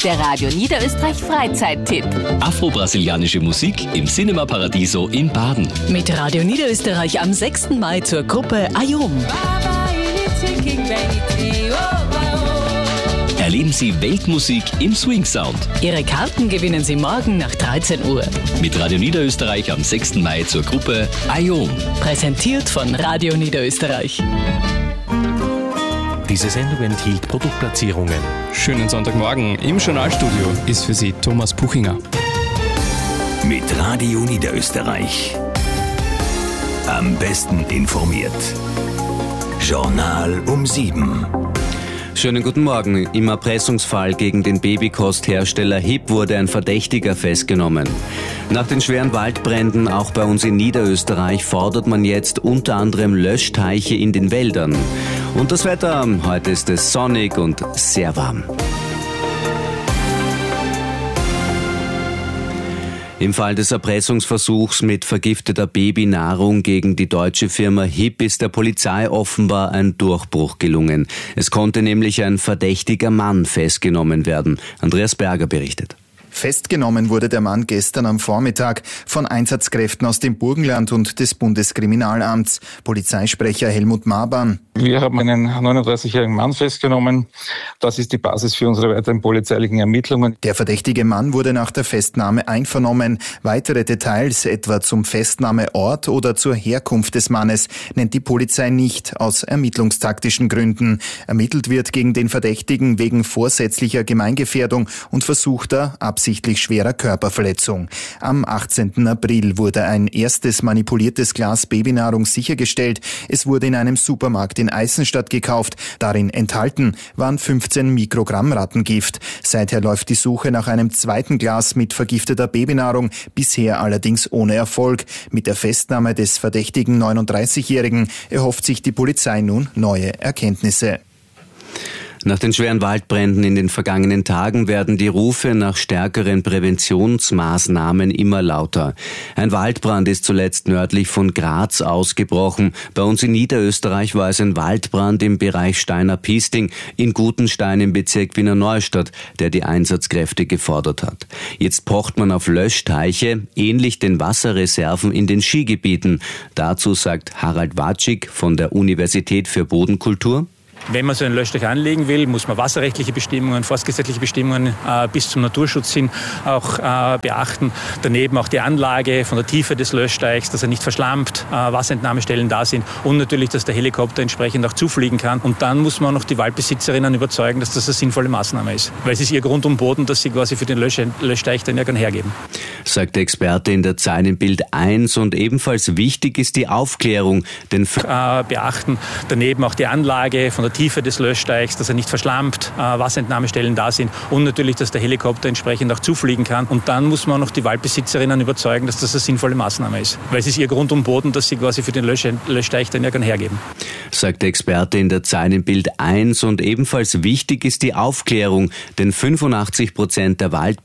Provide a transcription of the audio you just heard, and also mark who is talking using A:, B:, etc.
A: Der Radio Niederösterreich Freizeittipp.
B: Afro-brasilianische Musik im Cinema Paradiso in Baden.
C: Mit Radio Niederösterreich am 6. Mai zur Gruppe Ayom.
B: Erleben Sie Weltmusik im Swing Sound.
C: Ihre Karten gewinnen Sie morgen nach 13 Uhr.
B: Mit Radio Niederösterreich am 6. Mai zur Gruppe Ayom.
C: Präsentiert von Radio Niederösterreich.
D: Diese Sendung enthielt Produktplatzierungen.
E: Schönen Sonntagmorgen. Im Journalstudio ist für Sie Thomas Puchinger.
F: Mit Radio Niederösterreich. Am besten informiert. Journal um 7.
G: Schönen guten Morgen. Im Erpressungsfall gegen den Babykosthersteller HIP wurde ein Verdächtiger festgenommen. Nach den schweren Waldbränden, auch bei uns in Niederösterreich, fordert man jetzt unter anderem Löschteiche in den Wäldern. Und das Wetter, heute ist es sonnig und sehr warm. Im Fall des Erpressungsversuchs mit vergifteter Babynahrung gegen die deutsche Firma HIP ist der Polizei offenbar ein Durchbruch gelungen. Es konnte nämlich ein verdächtiger Mann festgenommen werden. Andreas Berger berichtet.
H: Festgenommen wurde der Mann gestern am Vormittag von Einsatzkräften aus dem Burgenland und des Bundeskriminalamts. Polizeisprecher Helmut Maban.
I: Wir haben einen 39-jährigen Mann festgenommen. Das ist die Basis für unsere weiteren polizeilichen Ermittlungen.
H: Der verdächtige Mann wurde nach der Festnahme einvernommen. Weitere Details, etwa zum Festnahmeort oder zur Herkunft des Mannes, nennt die Polizei nicht, aus ermittlungstaktischen Gründen. Ermittelt wird gegen den Verdächtigen wegen vorsätzlicher Gemeingefährdung und versuchter, absichtlich schwerer Körperverletzung. Am 18. April wurde ein erstes manipuliertes Glas Babynahrung sichergestellt. Es wurde in einem Supermarkt in Eisenstadt gekauft. Darin enthalten waren 15 Mikrogramm Rattengift. Seither läuft die Suche nach einem zweiten Glas mit vergifteter Babynahrung, bisher allerdings ohne Erfolg. Mit der Festnahme des verdächtigen 39-Jährigen erhofft sich die Polizei nun neue Erkenntnisse.
G: Nach den schweren Waldbränden in den vergangenen Tagen werden die Rufe nach stärkeren Präventionsmaßnahmen immer lauter. Ein Waldbrand ist zuletzt nördlich von Graz ausgebrochen. Bei uns in Niederösterreich war es ein Waldbrand im Bereich Steiner Piesting in Gutenstein im Bezirk Wiener Neustadt, der die Einsatzkräfte gefordert hat. Jetzt pocht man auf Löschteiche, ähnlich den Wasserreserven in den Skigebieten. Dazu sagt Harald Watschig von der Universität für Bodenkultur:
J: Wenn man so einen Löschteich anlegen will, muss man wasserrechtliche Bestimmungen, forstgesetzliche Bestimmungen bis zum Naturschutz hin auch beachten. Daneben auch die Anlage von der Tiefe des Löschteichs, dass er nicht verschlammt, Wasserentnahmestellen da sind und natürlich, dass der Helikopter entsprechend auch zufliegen kann. Und dann muss man auch noch die Waldbesitzerinnen überzeugen, dass das eine sinnvolle Maßnahme ist. Weil es ist ihr Grund und Boden, dass sie quasi für den Löschteich dann irgendwann hergeben.
G: Sagt der Experte in der Zeilenbild 1, und ebenfalls wichtig ist die Aufklärung. Denn
J: beachten daneben auch die Anlage von der Tiefe des Löschteichs, dass er nicht verschlammt, Wasserentnahmestellen da sind und natürlich, dass der Helikopter entsprechend auch zufliegen kann. Und dann muss man noch die Waldbesitzerinnen überzeugen, dass das eine sinnvolle Maßnahme ist. Weil es ist ihr Grund und Boden, dass sie quasi für den Löschteich dann irgendwann hergeben.
G: Sagt der Experte in der Zeilenbild 1, und ebenfalls wichtig ist die Aufklärung, denn 85% der